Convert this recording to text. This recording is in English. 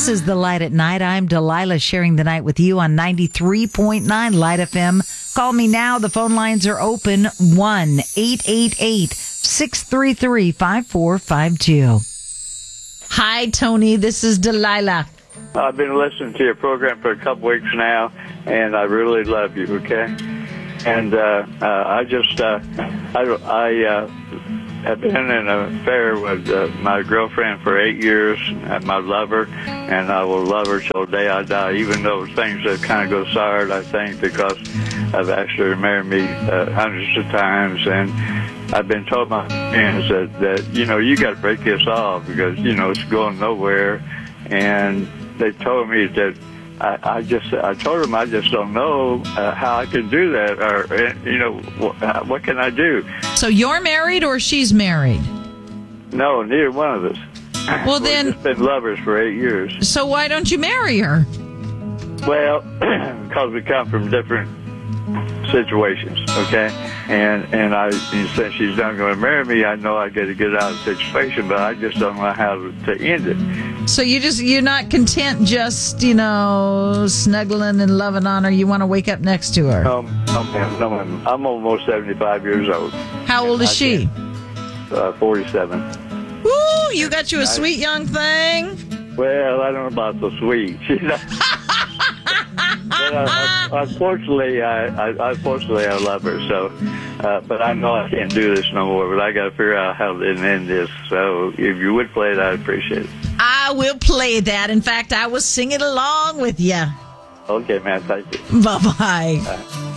is The Light at Night. I'm Delilah, sharing the night with you on 93.9 Light FM. Call me now. The phone lines are open. 1-888-633-5452. Hi, Tony. This is Delilah. I've been listening to your program for a couple weeks now, and I really love you, okay? And I have been in an affair with my girlfriend for 8 years. I'm my lover, and I will love her till the day I die, even though things have kind of go soured, I think, because I've asked her to marry me hundreds of times. And I've been told by my friends that you got to break this off because, it's going nowhere. And they told me that I told them I just don't know how I can do that, or what can I do? So you're married or she's married? No, neither one of us. Well, We've just been lovers for 8 years. So why don't you marry her? Well, because we come from different situations, okay? And since she's not going to marry me, I know I got to get out of the situation, but I just don't know how to end it. So you're not content just, snuggling and loving on her. You want to wake up next to her. No, I'm almost 75 years old. How old is she? 47. Woo, you got you a sweet young thing. Well, I don't know about so sweet. But unfortunately, I love her. So, but I know I can't do this no more. But I got to figure out how to end this. So, if you would play it, I'd appreciate it. I will play that. In fact, I will sing it along with you. Okay, man. Thank you. Bye-bye.